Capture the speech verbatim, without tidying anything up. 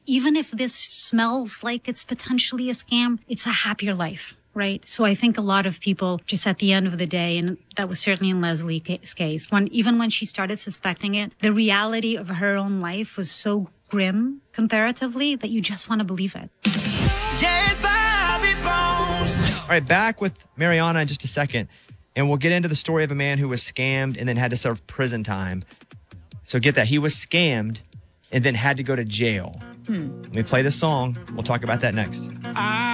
even if this smells like it's potentially a scam, it's a happier life, right? So I think a lot of people just at the end of the day, and that was certainly in Leslie's case, when even when she started suspecting it, the reality of her own life was so grim comparatively that you just want to believe it. Yes, Bobby Bones. All right, back with Mariana in just a second, and we'll get into the story of a man who was scammed and then had to serve prison time. So get that. He was scammed and then had to go to jail. Hmm. Let me play this song. We'll talk about that next. I